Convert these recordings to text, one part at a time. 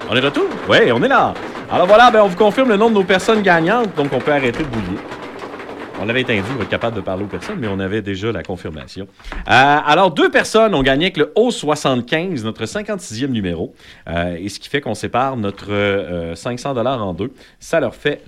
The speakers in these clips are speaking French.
On est de retour? Oui, on est là. Alors voilà, on vous confirme le nom de nos personnes gagnantes, donc on peut arrêter de bouiller. On avait été induit pour être capable de parler aux personnes, mais on avait déjà la confirmation. Alors, 2 personnes ont gagné avec le O75, notre 56e numéro. Et ce qui fait qu'on sépare notre $500 en deux. Ça leur fait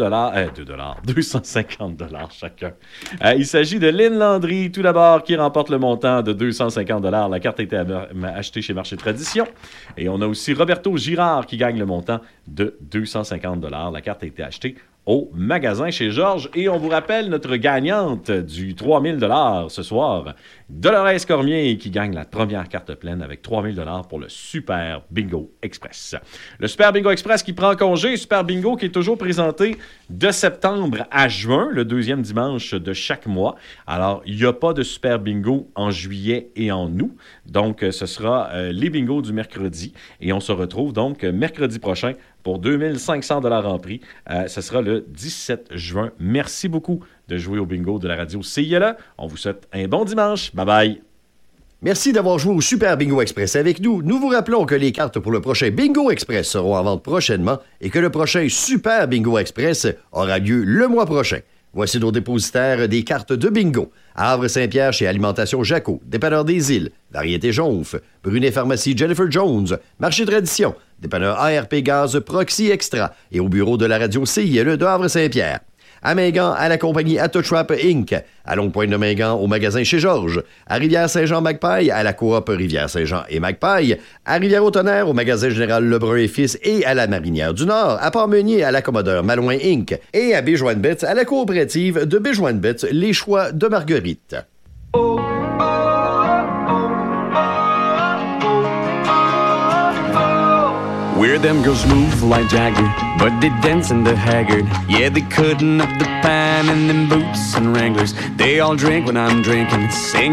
$250 chacun. Il s'agit de Lynn Landry, tout d'abord, qui remporte le montant de $250. La carte a été achetée chez Marché Tradition. Et on a aussi Roberto Girard qui gagne le montant de $250. La carte a été achetée au magasin chez Georges. Et on vous rappelle notre gagnante du 3 000 ce soir, Dolores Cormier, qui gagne la première carte pleine avec 3 000 pour le Super Bingo Express. Le Super Bingo Express qui prend congé, Super Bingo qui est toujours présenté de septembre à juin, le 2e dimanche de chaque mois. Alors, il n'y a pas de Super Bingo en juillet et en août. Donc, ce sera les bingos du mercredi. Et on se retrouve donc mercredi prochain pour 2 500 $ en prix. Ce sera le 17 juin. Merci beaucoup de jouer au bingo de la radio CILE. On vous souhaite un bon dimanche. Bye-bye. Merci d'avoir joué au Super Bingo Express avec nous. Nous vous rappelons que les cartes pour le prochain Bingo Express seront en vente prochainement et que le prochain Super Bingo Express aura lieu le mois prochain. Voici nos dépositaires des cartes de bingo. À Havre-Saint-Pierre chez Alimentation Jaco, Dépanneur des Îles, Variété Jonf, Brunet Pharmacie Jennifer Jones, Marché Tradition, Dépanneur ARP Gaz Proxy Extra et au bureau de la radio CILE de Havre-Saint-Pierre. À Mingan, à la compagnie Autotrap Inc. À Longue-Pointe-de-Mingan, au magasin chez Georges. À Rivière-Saint-Jean-Magpie, à la coop Rivière-Saint-Jean et Magpie. À Rivière-au-Tonnerre, au magasin Général Lebrun et Fils et à la Marinière du Nord. À Port-Meunier, à l'accommodeur Malouin Inc. Et à Béjoine-Betts, à la coopérative de Béjoine-Betts, les choix de Marguerite. Where them girls move like Jagger, but they dancing the haggard. Yeah, they cutting up the pine in them boots and Wranglers. They all drink when I'm drinking, sing